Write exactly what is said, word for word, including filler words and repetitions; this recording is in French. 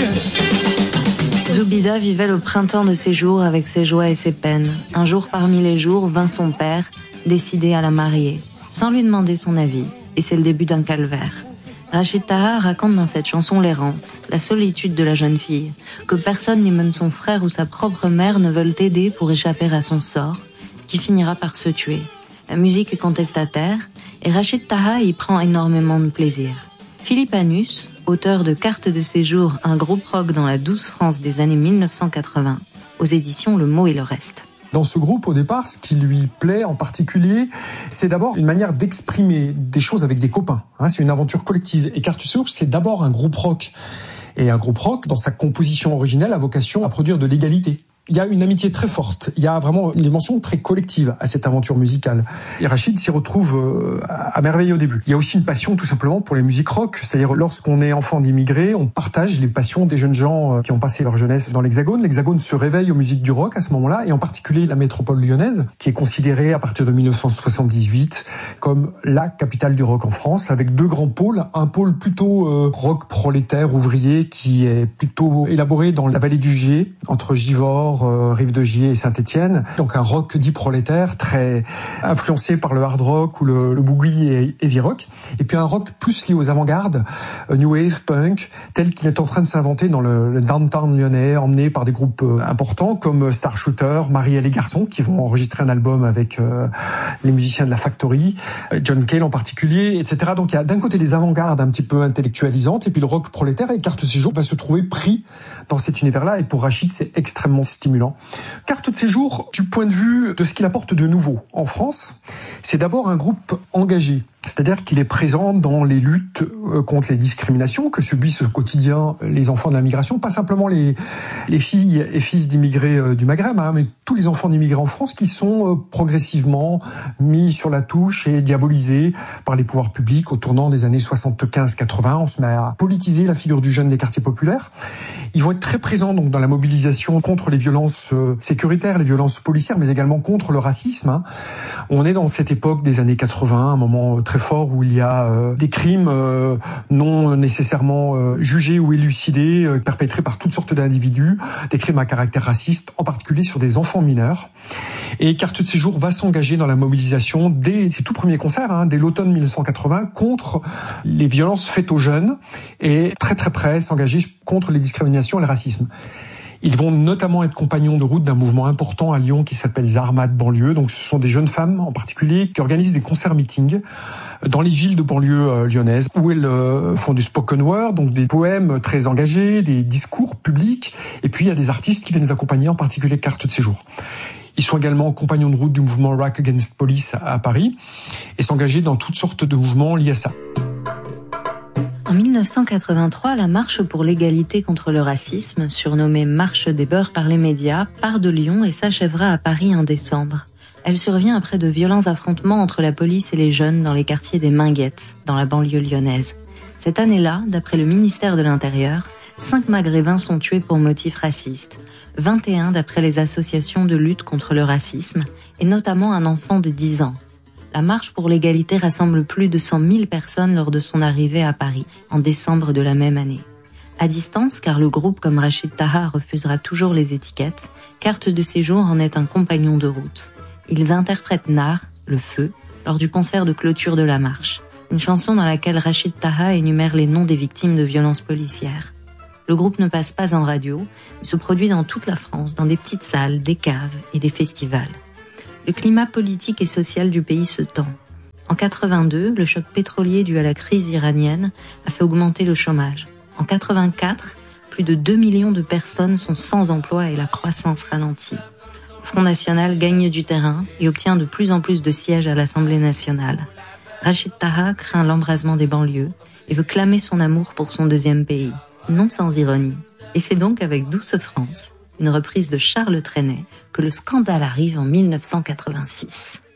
Zoubida vivait le printemps de ses jours avec ses joies et ses peines. Un jour parmi les jours vint son père, décidé à la marier, sans lui demander son avis, et c'est le début d'un calvaire. Rachid Taha raconte dans cette chanson l'errance, la solitude de la jeune fille, que personne, ni même son frère ou sa propre mère, ne veulent aider pour échapper à son sort, qui finira par se tuer. La musique est contestataire, et Rachid Taha y prend énormément de plaisir. Philippe Anus, auteur de Carte de séjour, un groupe rock dans la douce France des années mille neuf cent quatre-vingts, aux éditions Le Mot et le Reste. Dans ce groupe, au départ, ce qui lui plaît en particulier, c'est d'abord une manière d'exprimer des choses avec des copains. Hein, c'est une aventure collective. Et Carte de séjour, c'est d'abord un groupe rock. Et un groupe rock, dans sa composition originelle, a vocation à produire de l'égalité. Il y a une amitié très forte, il y a vraiment une dimension très collective à cette aventure musicale. Et Rachid s'y retrouve euh, à merveille au début. Il y a aussi une passion tout simplement pour les musiques rock, c'est-à-dire lorsqu'on est enfant d'immigrés, on partage les passions des jeunes gens euh, qui ont passé leur jeunesse dans l'Hexagone. L'Hexagone se réveille aux musiques du rock à ce moment-là, et en particulier la métropole lyonnaise, qui est considérée à partir de mille neuf cent soixante-dix-huit comme la capitale du rock en France, avec deux grands pôles. Un pôle plutôt euh, rock prolétaire, ouvrier, qui est plutôt élaboré dans la vallée du Gier, entre Givors, Euh, Rive de Gier et Saint-Étienne. Donc un rock dit prolétaire, très influencé par le hard rock ou le, le boogie et heavy rock. Et puis un rock plus lié aux avant-gardes, euh, new wave, punk, tel qu'il est en train de s'inventer dans le, le downtown lyonnais, emmené par des groupes euh, importants comme Star Shooter, Marie et les garçons, qui vont enregistrer un album avec euh, les musiciens de la Factory, euh, John Cale en particulier, et cetera. Donc il y a d'un côté les avant-gardes un petit peu intellectualisantes, et puis le rock prolétaire, et Carte de séjour va se trouver pris dans cet univers-là, et pour Rachid, c'est extrêmement stimulant. Carte de séjour, du point de vue de ce qu'il apporte de nouveau en France, c'est d'abord un groupe engagé. C'est-à-dire qu'il est présent dans les luttes contre les discriminations que subissent au quotidien les enfants de la migration, pas simplement les, les filles et fils d'immigrés du Maghreb, hein, mais tous les enfants d'immigrés en France qui sont progressivement mis sur la touche et diabolisés par les pouvoirs publics au tournant des années soixante-quinze quatre-vingts. On se met à politiser la figure du jeune des quartiers populaires. Ils vont être très présents donc dans la mobilisation contre les violences sécuritaires, les violences policières, mais également contre le racisme. Hein. On est dans cette époque des années quatre-vingts, un moment très fort où il y a euh, des crimes euh, non nécessairement euh, jugés ou élucidés, euh, perpétrés par toutes sortes d'individus, des crimes à caractère raciste, en particulier sur des enfants mineurs. Et Carte de séjour va s'engager dans la mobilisation dès ses tout premiers concerts, hein, dès l'automne mille neuf cent quatre-vingts, contre les violences faites aux jeunes, et très très près s'engager contre les discriminations et le racisme. Ils vont notamment être compagnons de route d'un mouvement important à Lyon qui s'appelle les Armades banlieue. Donc ce sont des jeunes femmes en particulier qui organisent des concerts-meetings dans les villes de banlieue euh, lyonnaises où elles euh, font du spoken word, donc des poèmes très engagés, des discours publics. Et puis il y a des artistes qui viennent les accompagner, en particulier Carte de séjour. Ils sont également compagnons de route du mouvement Rock Against Police à Paris et s'engager dans toutes sortes de mouvements liés à ça. En mille neuf cent quatre-vingt-trois, la marche pour l'égalité contre le racisme, surnommée Marche des beurs par les médias, part de Lyon et s'achèvera à Paris en décembre. Elle survient après de violents affrontements entre la police et les jeunes dans les quartiers des Minguettes, dans la banlieue lyonnaise. Cette année-là, d'après le ministère de l'Intérieur, cinq Maghrébins sont tués pour motifs racistes, vingt et un d'après les associations de lutte contre le racisme, et notamment un enfant de dix ans. La marche pour l'égalité rassemble plus de cent mille personnes lors de son arrivée à Paris, en décembre de la même année. À distance, car le groupe comme Rachid Taha refusera toujours les étiquettes, Carte de séjour en est un compagnon de route. Ils interprètent Nar, le feu, lors du concert de clôture de la marche, une chanson dans laquelle Rachid Taha énumère les noms des victimes de violences policières. Le groupe ne passe pas en radio, mais se produit dans toute la France, dans des petites salles, des caves et des festivals. Le climat politique et social du pays se tend. En quatre-vingt-deux, le choc pétrolier dû à la crise iranienne a fait augmenter le chômage. En quatre-vingt-quatre, plus de deux millions de personnes sont sans emploi et la croissance ralentit. Le Front National gagne du terrain et obtient de plus en plus de sièges à l'Assemblée nationale. Rachid Taha craint l'embrasement des banlieues et veut clamer son amour pour son deuxième pays, non sans ironie. Et c'est donc avec Douce France, une reprise de Charles Trenet, que le scandale arrive en mille neuf cent quatre-vingt-six.